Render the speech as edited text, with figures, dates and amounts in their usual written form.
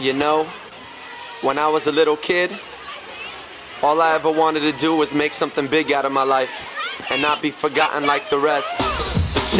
You know, when I was a little kid, all I ever wanted to do was make something big out of my life and not be forgotten like the rest. So